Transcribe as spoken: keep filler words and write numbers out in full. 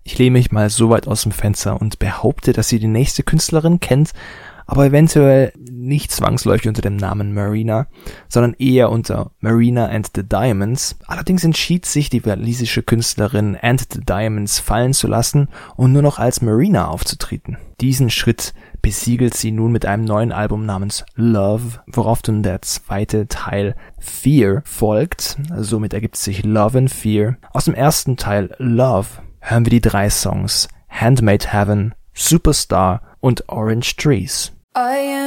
Ich lehne mich mal so weit aus dem Fenster und behaupte, dass ihr die nächste Künstlerin kennt, aber eventuell nicht zwangsläufig unter dem Namen Marina, sondern eher unter Marina and the Diamonds. Allerdings entschied sich die walisische Künstlerin and the Diamonds fallen zu lassen und nur noch als Marina aufzutreten. Diesen Schritt besiegelt sie nun mit einem neuen Album namens Love, worauf dann der zweite Teil Fear folgt. Somit ergibt sich Love and Fear. Aus dem ersten Teil Love hören wir die drei Songs Handmade Heaven, Superstar und Orange Trees. I am